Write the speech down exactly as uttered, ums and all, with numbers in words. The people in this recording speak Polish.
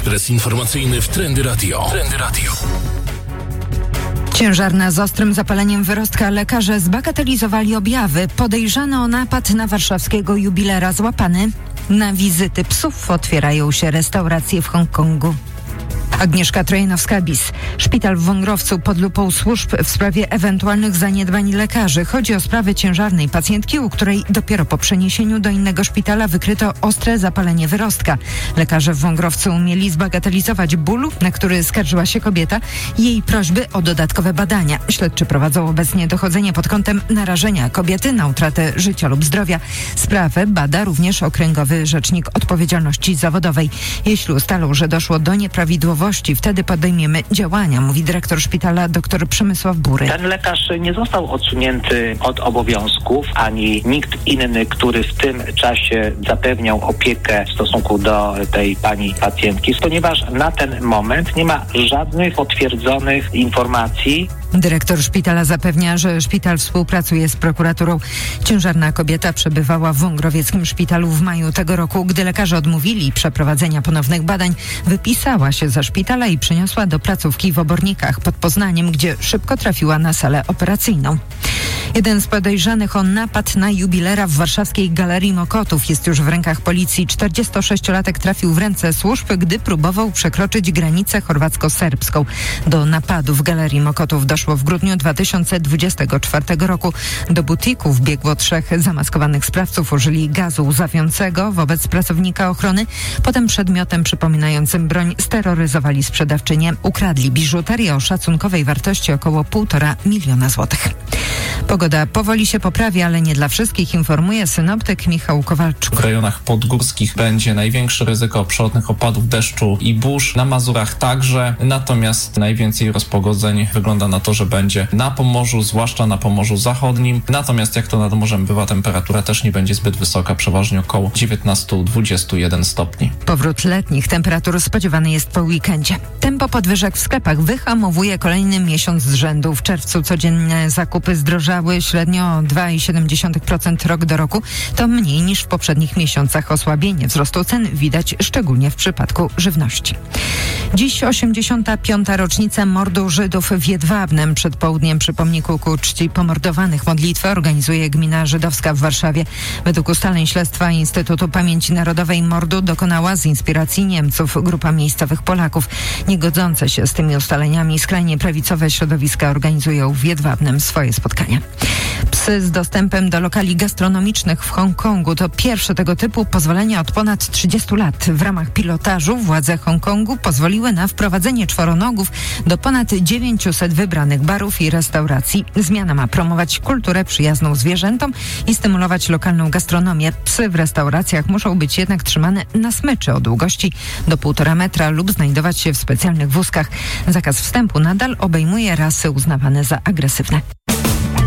Ekspres informacyjny w Trendy Radio. Trendy Radio. Ciężarna z ostrym zapaleniem wyrostka. Lekarze zbagatelizowali objawy. Podejrzany o napad na warszawskiego jubilera złapany. Na wizyty psów otwierają się restauracje w Hongkongu. Agnieszka Trojanowska-Bis. Szpital w Wągrowcu pod lupą służb w sprawie ewentualnych zaniedbań lekarzy. Chodzi o sprawę ciężarnej pacjentki, u której dopiero po przeniesieniu do innego szpitala wykryto ostre zapalenie wyrostka. Lekarze w Wągrowcu mieli zbagatelizować ból, na który skarżyła się kobieta, i jej prośby o dodatkowe badania. Śledczy prowadzą obecnie dochodzenie pod kątem narażenia kobiety na utratę życia lub zdrowia. Sprawę bada również Okręgowy Rzecznik Odpowiedzialności Zawodowej. Jeśli ustalą, że doszło do nieprawidłowości, wtedy podejmiemy działania, mówi dyrektor szpitala dr Przemysław Bury. Ten lekarz nie został odsunięty od obowiązków, ani nikt inny, który w tym czasie zapewniał opiekę w stosunku do tej pani pacjentki, ponieważ na ten moment nie ma żadnych potwierdzonych informacji. Dyrektor szpitala zapewnia, że szpital współpracuje z prokuraturą. Ciężarna kobieta przebywała w wągrowieckim szpitalu w maju tego roku. Gdy lekarze odmówili przeprowadzenia ponownych badań, wypisała się ze szpitala i przeniosła do placówki w Obornikach pod Poznaniem, gdzie szybko trafiła na salę operacyjną. Jeden z podejrzanych o napad na jubilera w warszawskiej Galerii Mokotów jest już w rękach policji. czterdziestosześciolatek trafił w ręce służb, gdy próbował przekroczyć granicę chorwacko-serbską. Do napadu w Galerii Mokotów doszło w grudniu dwa tysiące dwudziestego czwartego roku. Do butiku wbiegło trzech zamaskowanych sprawców. Użyli gazu łzawiącego wobec pracownika ochrony. Potem przedmiotem przypominającym broń steroryzowali sprzedawczynię. Ukradli biżuterię o szacunkowej wartości około półtora miliona złotych. Pogoda powoli się poprawia, ale nie dla wszystkich, informuje synoptyk Michał Kowalczuk. W rejonach podgórskich będzie największe ryzyko przelotnych opadów deszczu i burz, na Mazurach także, natomiast najwięcej rozpogodzeń wygląda na to, że będzie na Pomorzu, zwłaszcza na Pomorzu Zachodnim, natomiast jak to nad morzem bywa, temperatura też nie będzie zbyt wysoka, przeważnie około dziewiętnaście do dwudziestu jeden stopni. Powrót letnich temperatur spodziewany jest po weekendzie. Tempo podwyżek w sklepach wyhamowuje kolejny miesiąc z rzędu. W czerwcu codzienne zakupy zdrożały średnio o dwa przecinek siedem procent rok do roku. To mniej niż w poprzednich miesiącach. Osłabienie wzrostu cen widać szczególnie w przypadku żywności. Dziś osiemdziesiąta piąta rocznica mordu Żydów w Jedwabnem. Przed południem przy pomniku ku czci pomordowanych modlitwę organizuje gmina żydowska w Warszawie. Według ustaleń śledztwa Instytutu Pamięci Narodowej mordu dokonała z inspiracji Niemców grupa miejscowych Polaków. Niegodzące się z tymi ustaleniami skrajnie prawicowe środowiska organizują w Jedwabnem swoje spotkania. Psy z dostępem do lokali gastronomicznych w Hongkongu to pierwsze tego typu pozwolenia od ponad trzydziestu lat. W ramach pilotażu władze Hongkongu pozwoliły na wprowadzenie czworonogów do ponad dziewięciuset wybranych barów i restauracji. Zmiana ma promować kulturę przyjazną zwierzętom i stymulować lokalną gastronomię. Psy w restauracjach muszą być jednak trzymane na smyczy o długości do półtora metra lub znajdować się w specjalnych wózkach. Zakaz wstępu nadal obejmuje rasy uznawane za agresywne.